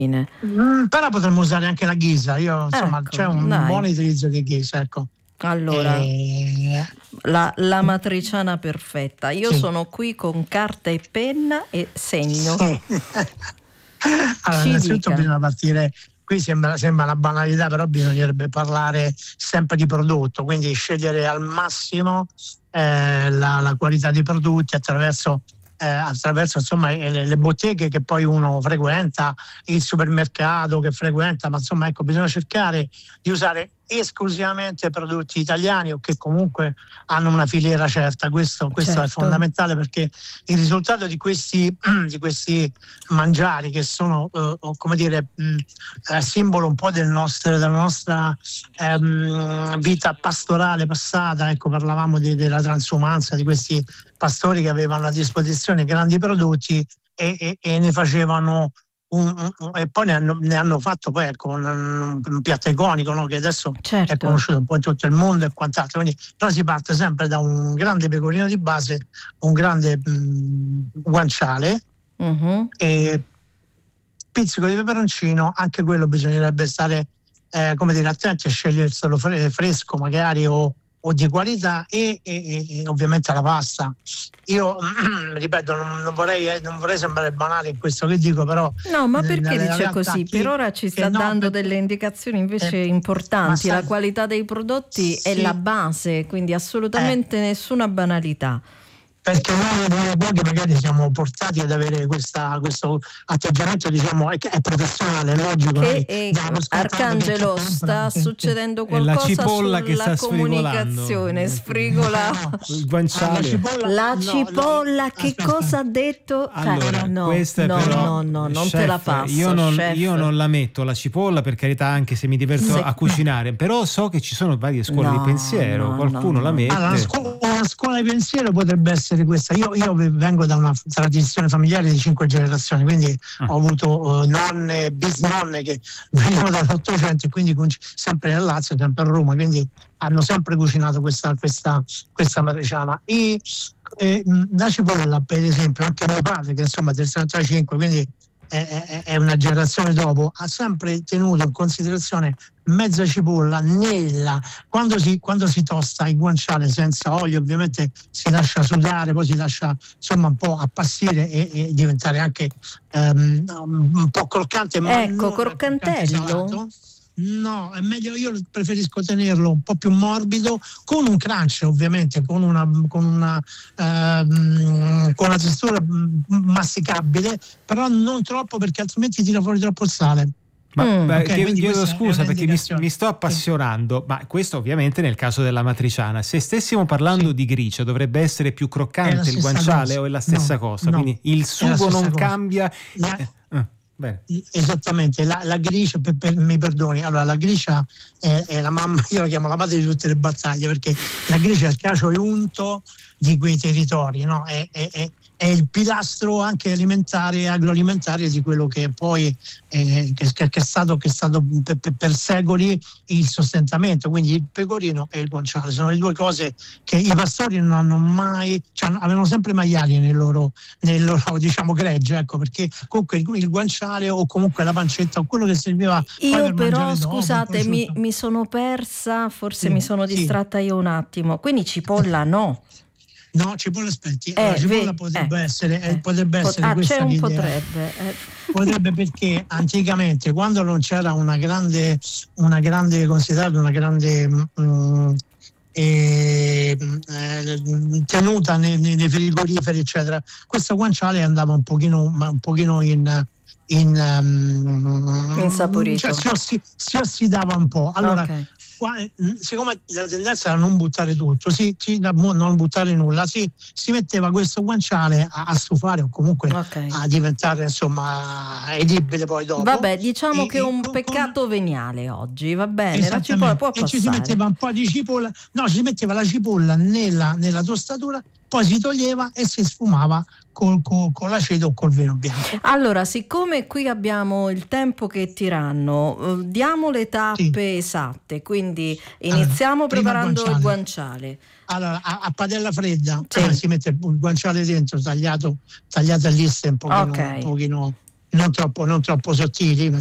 Però potremmo usare anche la ghisa. Io insomma, Ecco, c'è un dai. buon utilizzo di ghisa, ecco. Allora, la matriciana perfetta. Io Sì. sono qui con carta e penna e segno. Sì. Allora, Ci innanzitutto dica. bisogna partire. Qui sembra una banalità, però bisognerebbe parlare sempre di prodotto, quindi scegliere al massimo la qualità dei prodotti attraverso insomma le botteghe che poi uno frequenta, il supermercato che frequenta, ma insomma ecco, bisogna cercare di usare esclusivamente prodotti italiani o che comunque hanno una filiera certa. Questo Certo. è fondamentale, perché il risultato di questi mangiari che sono come dire simbolo un po' della nostra vita pastorale passata. Ecco, parlavamo della transumanza, di questi pastori che avevano a disposizione grandi prodotti e ne facevano e poi ne hanno fatto poi ecco, un piatto iconico, no? Che adesso Certo. è conosciuto un po' in tutto il mondo e quant'altro. Quindi, però si parte sempre da un grande pecorino di base, un grande guanciale e pizzico di peperoncino. Anche quello bisognerebbe stare come dire, attenti a sceglierselo fresco magari o di qualità e ovviamente la pasta. Io ripeto, non vorrei sembrare banale in questo che dico, però no, ma perché dice realtà così? Per ora ci sta no, dando delle indicazioni invece importanti. La qualità dei prodotti è la base, quindi assolutamente nessuna banalità. Perché noi pochi magari siamo portati ad avere questo atteggiamento, diciamo, è professionale, logico. Che Arcangelo sta succedendo qualcosa la cipolla sulla che sta comunicazione, sfrigola il guanciale. La cipolla, che cosa ha detto? Allora, no, questa no, non chef, te la passo. Io non la metto la cipolla, per carità, anche se mi diverto a cucinare, però so che ci sono varie scuole di pensiero, qualcuno la mette. Allora, una scuola di pensiero potrebbe essere questa. Io vengo da una tradizione familiare di 5 generazioni, quindi ho avuto nonne, bisnonne che venivano dall'Ottocento e quindi sempre nel Lazio, sempre a Roma, quindi hanno sempre cucinato questa matriciana. La cipolla, per esempio, anche mio padre, che insomma è del 75, quindi è una generazione dopo, ha sempre tenuto in considerazione mezza cipolla quando si tosta il guanciale senza olio. Ovviamente si lascia sudare, poi si lascia insomma un po' appassire e diventare anche un po' croccante, ma ecco, croccantello. No, è meglio, io preferisco tenerlo un po' più morbido, con un crunch ovviamente, con una textura masticabile, però non troppo, perché altrimenti tira fuori troppo il sale. Chiedo scusa perché mi sto appassionando, ma questo ovviamente nel caso della matriciana. Se stessimo parlando di gricia, dovrebbe essere più croccante il guanciale cosa. O è la stessa cosa? No, quindi il sugo non cambia. Bene. Esattamente, la gricia, mi perdoni, allora la gricia è la mamma, io la chiamo la madre di tutte le battaglie, perché la gricia è il cacio e unto di quei territori, no? È il pilastro anche alimentare e agroalimentare di quello che poi che è stato per secoli il sostentamento. Quindi il pecorino e il guanciale sono le due cose che i pastori non hanno mai, avevano sempre maiali nel loro diciamo gregge, ecco, perché comunque il guanciale o comunque la pancetta o quello che serviva. Io però scusate, mi sono persa, forse mi sono distratta io un attimo. Quindi cipolla no. No, cipolla, aspetti, la cipolla potrebbe essere questa c'è un idea. Potrebbe, perché anticamente, quando non c'era una grande considerata una grande tenuta nei frigoriferi eccetera, questo guanciale andava un pochino insaporito, cioè si ossidava un po'. Allora, siccome la tendenza era non buttare tutto, non buttare nulla, si metteva questo guanciale a stufare o comunque a diventare insomma edibile poi dopo. Vabbè, diciamo che è un peccato veniale oggi, va bene, la cipolla può passare. Ci si metteva un po' di cipolla, si metteva la cipolla nella tostatura, poi si toglieva e si sfumava con l'aceto o col vino bianco. Allora, siccome qui abbiamo il tempo che è tiranno, diamo le tappe esatte, quindi iniziamo preparando il guanciale. Allora, a padella fredda si mette il guanciale dentro, tagliato a liste un pochino non troppo sottili,